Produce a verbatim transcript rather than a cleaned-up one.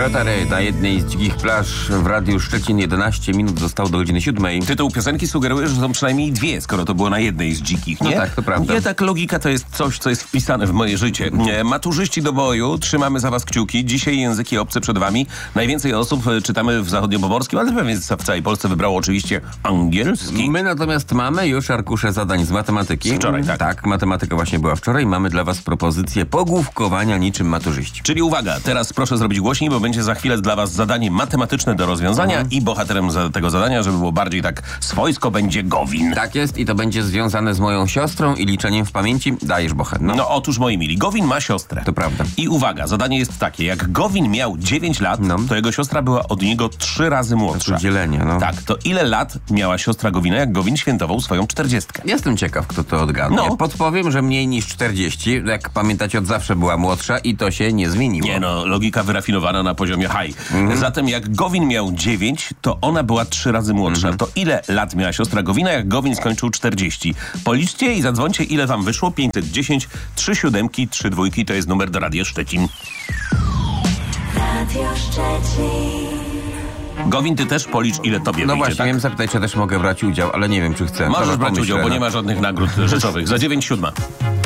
Rotary na jednej z dzikich plaż w Radiu Szczecin jedenaście minut zostało do godziny siódmej. Tytuł piosenki sugeruje, że są przynajmniej dwie, skoro to było na jednej z dzikich, nie? No tak, to prawda. Nie, tak logika to jest coś, co jest wpisane w moje życie. Nie, maturzyści do boju, trzymamy za was kciuki. Dzisiaj języki obce przed wami. Najwięcej osób czytamy w zachodniopomorskim, ale pewnie w całej Polsce wybrało oczywiście angielski. My natomiast mamy już arkusze zadań z matematyki. Z wczoraj, tak. Tak, matematyka właśnie była wczoraj. Mamy dla was propozycję pogłówkowania niczym maturzyści. Czyli uwaga, teraz proszę zrobić głośniej, bo będzie za chwilę dla was zadanie matematyczne do rozwiązania Mhm. i bohaterem za tego zadania, żeby było bardziej tak swojsko, będzie Gowin. Tak jest i to będzie związane z moją siostrą i liczeniem w pamięci. Dajesz bochę. No, No otóż, moi mili, Gowin ma siostrę. to prawda. I uwaga, zadanie jest takie, jak Gowin miał dziewięć lat, No. to jego siostra była od niego trzy razy młodsza. To dzielenie, no. Tak, to ile lat miała siostra Gowina, jak Gowin świętował swoją czterdziestkę? Jestem ciekaw, kto to odgadnie. No. Podpowiem, że mniej niż czterdzieści. Jak pamiętacie, od zawsze była młodsza i to się nie zmieniło. Nie no, logika wyrafinowana na poziomie high. Mhm. Zatem jak Gowin miał dziewięć, to ona była trzy razy młodsza. Mhm. To ile lat miała siostra Gowina, jak Gowin skończył czterdzieści? Policzcie i zadzwońcie, ile wam wyszło. pięćset dziesięć, trzy siódemki, trzy dwójki to jest numer do Radia Szczecin. Radio Szczecin. Gowin, ty też policz, ile tobie No wyjdzie, właśnie, tak? miałem zapytać, czy też mogę brać udział, ale nie wiem, czy chcę. Możesz Dobra, brać pomyślę, udział, bo no. nie ma żadnych nagród rzeczowych. Za dziewięć siódma.